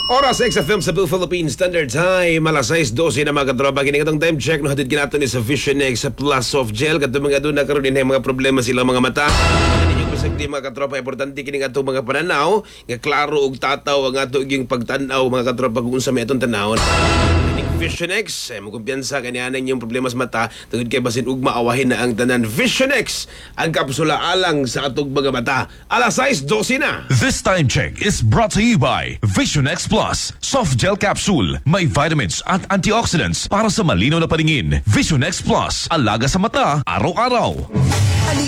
Oras sa XFM sa Philippine Standard Time, alas 6:12 na mga katropa. Kini katong time check no hatid ginato ni sa Vision X sa Plus Soft Gel kadto mga aduna karon din mga problema sila mga mata. Ninyo pasagdi mga katropa, importante kini nga mga pananaw nga klaro ug tataw ang ato gyung pagtan-aw mga katropa kung unsa may atong tanawon. Vision X, magkumpiyansa kanianan yung problema sa mata tungod kay basin ug maawahin na ang tanan. Vision X, ang kapsula alang sa atong mga mata. Alas 6:12 na. This time check is brought to you by Vision X Plus Soft Gel Capsule. May vitamins at antioxidants para sa malinaw na paningin. Vision X Plus, alaga sa mata, araw-araw.